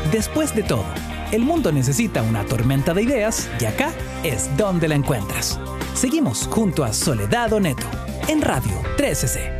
Después de todo, el mundo necesita una tormenta de ideas y acá es donde la encuentras. Seguimos junto a Soledad Oneto en Radio 13C.